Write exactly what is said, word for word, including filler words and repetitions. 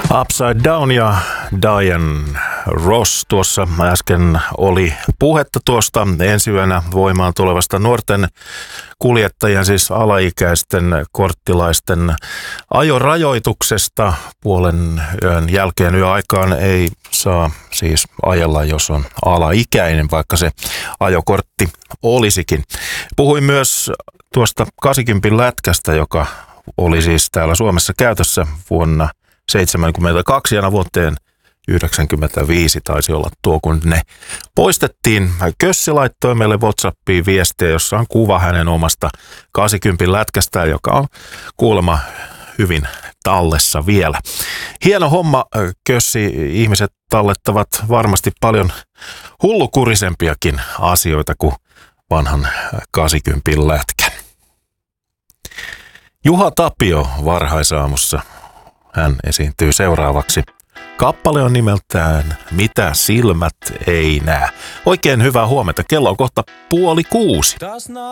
Upside Down ja Diane Ross tuossa äsken oli puhetta tuosta ensi yönä voimaan tulevasta nuorten kuljettajien, siis alaikäisten korttilaisten ajorajoituksesta. Puolen yön jälkeen yöaikaan ei saa siis ajella, jos on alaikäinen, vaikka se ajokortti olisikin. Puhuin myös tuosta kahdeksankymmentä lätkästä, joka oli siis täällä Suomessa käytössä vuonna seitsemänkymmentäkaksi ja vuoteen yhdeksänkymmentäviisi taisi olla tuo, kun ne poistettiin. Kössi laittoi meille WhatsAppiin viestiä, jossa on kuva hänen omasta kahdeksankymmentä lätkästään, joka on kuulemma hyvin tallessa vielä. Hieno homma, Kössi. Ihmiset tallettavat varmasti paljon hullukurisempiakin asioita kuin vanhan kahdeksankymmentä lätkän. Juha Tapio varhaisaamussa. Hän esiintyy seuraavaksi. Kappale on nimeltään Mitä silmät ei näe. Oikein hyvää huomenta. Kello on kohta puoli kuusi.